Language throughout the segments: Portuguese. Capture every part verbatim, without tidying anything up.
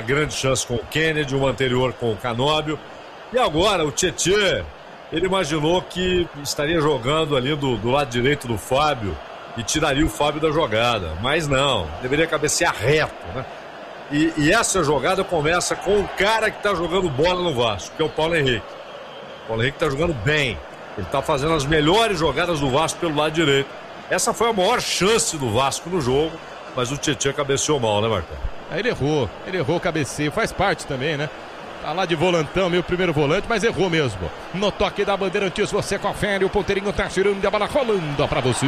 grande chance com o Kennedy, uma anterior com o Canóbio. E agora o Tietê, ele imaginou que estaria jogando ali do, do lado direito do Fábio e tiraria o Fábio da jogada. Mas não, deveria cabecear reto, né? E, e essa jogada começa com o cara que está jogando bola no Vasco, que é o Paulo Henrique. O Paulo Henrique está jogando bem. Ele está fazendo as melhores jogadas do Vasco pelo lado direito. Essa foi a maior chance do Vasco no jogo, mas o Tietê cabeceou mal, né, Marcão? Aí ele errou, ele errou o cabeceio, faz parte também, né? Tá lá de volantão, meu primeiro volante, mas errou mesmo. No toque da Bandeirantes, você confere, o ponteirinho tá girando, a bola rolando pra você.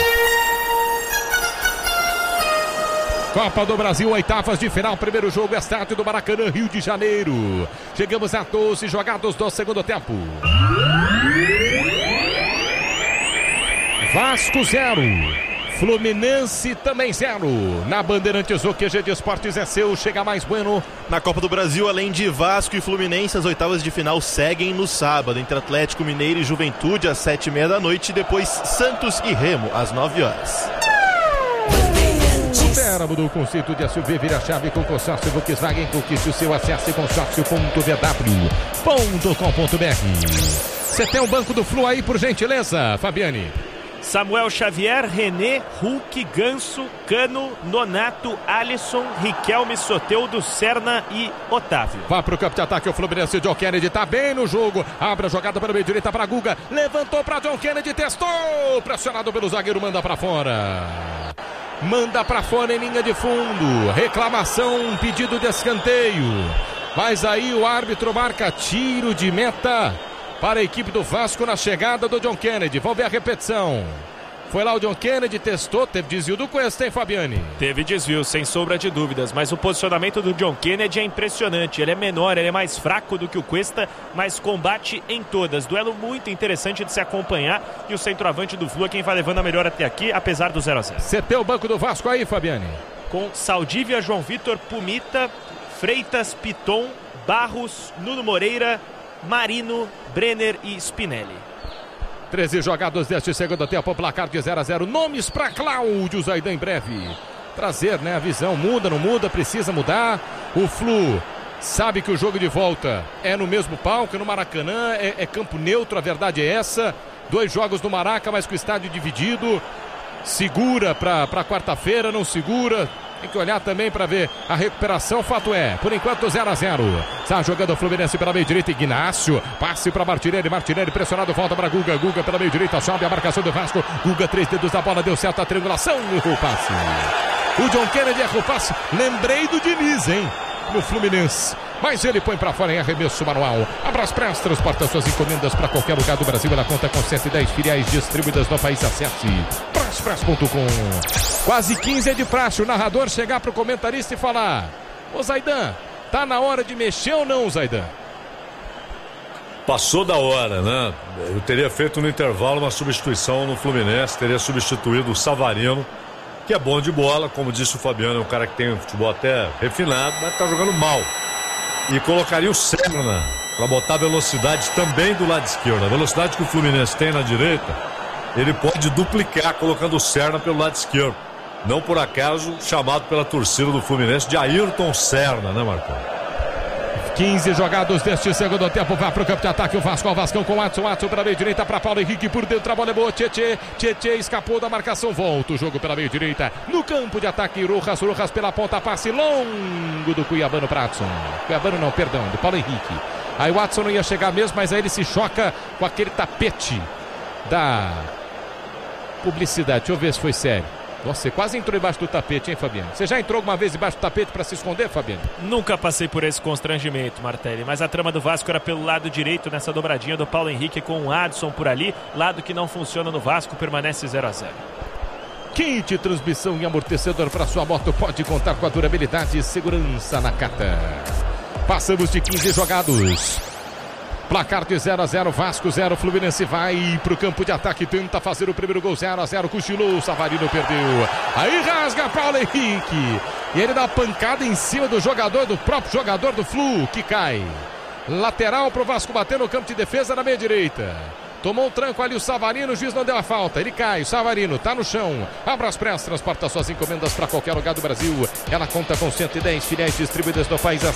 Copa do Brasil, oitavas de final, primeiro jogo, estádio do Maracanã, Rio de Janeiro. Chegamos a doze jogados do segundo tempo. Vasco zero, Fluminense também zero. Na Bandeirantes, o Q G de Esportes é seu, chega mais bueno. Na Copa do Brasil, além de Vasco e Fluminense, as oitavas de final seguem no sábado, entre Atlético Mineiro e Juventude às sete e meia da noite, depois Santos e Remo às nove horas. Supera, mudou o conceito de S U V, vira chave com consórcio Volkswagen, conquiste o seu, acesse consórcio ponto v w ponto com ponto b r. Você tem o banco do Flu aí, por gentileza, Fabiane? Samuel Xavier, René, Hulk, Ganso, Cano, Nonato, Alisson, Riquelme, Soteldo, Serna e Otávio. Vai pro campo de ataque o Fluminense, John Kennedy tá bem no jogo, abre a jogada para o meio direita para Guga, levantou para John Kennedy, testou, pressionado pelo zagueiro, manda para fora. Manda para fora em linha de fundo, reclamação, pedido de escanteio. Mas aí o árbitro marca tiro de meta para a equipe do Vasco na chegada do John Kennedy. Vamos ver a repetição. Foi lá o John Kennedy, testou, teve desvio do Cuesta, hein, Fabiane? Teve desvio, sem sombra de dúvidas, mas o posicionamento do John Kennedy é impressionante. Ele é menor, ele é mais fraco do que o Cuesta, mas combate em todas. Duelo muito interessante de se acompanhar e o centroavante do Flu é quem vai levando a melhor até aqui, apesar do zero a zero. Você tem o banco do Vasco aí, Fabiane? Com Saldívia, João Vitor, Pumita, Freitas, Piton, Barros, Nuno Moreira, Marino, Brenner e Spinelli. treze jogados deste segundo tempo, placar de zero a zero. Nomes para Cláudio Zaidan em breve. Trazer, né? A visão muda, não muda, precisa mudar. O Flu sabe que o jogo de volta é no mesmo palco, no Maracanã, é, é campo neutro, a verdade é essa. Dois jogos no Maraca, mas com o estádio dividido. Segura para quarta-feira, não segura. Tem que olhar também para ver a recuperação. Fato é, por enquanto zero a zero. Está jogando o Fluminense pela meio direita. Ignácio, passe para Martinelli. Martinelli pressionado, volta para Guga. Guga pela meio direita, sobe a marcação do Vasco. Guga, três dedos da bola, deu certo a triangulação. Errou o passe. O John Kennedy errou o passe. Lembrei do Diniz, hein? No Fluminense. Mas ele põe para fora em arremesso manual. Abra Press, transporta suas encomendas para qualquer lugar do Brasil. Ela conta com cento e dez filiais distribuídas no país. Acesse Press ponto com. Quase quinze é de praxe o narrador chegar pro comentarista e falar: ô Zaidan, tá na hora de mexer ou não, Zaidan? Passou da hora, né? Eu teria feito no intervalo uma substituição no Fluminense, teria substituído o Savarino, que é bom de bola, como disse o Fabiano, é um cara que tem um futebol até refinado, mas tá jogando mal. E colocaria o Serna para botar velocidade também do lado esquerdo. A velocidade que o Fluminense tem na direita, ele pode duplicar colocando o Serna pelo lado esquerdo. Não por acaso chamado pela torcida do Fluminense de Ayrton Serna, né, Marcão? quinze jogados deste segundo tempo, vai pro campo de ataque o Vasco, o Vascão com o Watson, Watson pela meio direita para Paulo Henrique, por dentro a bola é boa, Tietê, Tietê escapou da marcação, volta o jogo pela meio direita, no campo de ataque, Rojas, Rojas pela ponta, passe longo do Cuiabano para Watson, Cuiabano não, perdão, do Paulo Henrique, aí o Watson não ia chegar mesmo, mas aí ele se choca com aquele tapete da publicidade, deixa eu ver se foi sério. Nossa, você quase entrou embaixo do tapete, hein, Fabiano? Você já entrou alguma vez embaixo do tapete para se esconder, Fabiano? Nunca passei por esse constrangimento, Martelli, mas a trama do Vasco era pelo lado direito nessa dobradinha do Paulo Henrique com o Adson por ali, lado que não funciona no Vasco, permanece zero a zero. Kit transmissão e amortecedor para sua moto pode contar com a durabilidade e segurança na Cata. Passamos de quinze jogados. Placar de zero a zero, Vasco zero, Fluminense vai pro campo de ataque, tenta fazer o primeiro gol, zero a zero, cochilou, Savarino perdeu. Aí rasga Paulo Henrique. E ele dá uma pancada em cima do jogador, do próprio jogador do Flu, que cai. Lateral pro Vasco bater no campo de defesa na meia direita. Tomou um tranco ali o Savarino, o juiz não deu a falta. Ele cai, o Savarino tá no chão. Abra as pressas, transporta suas encomendas para qualquer lugar do Brasil. Ela conta com cento e dez filiais distribuídas no país.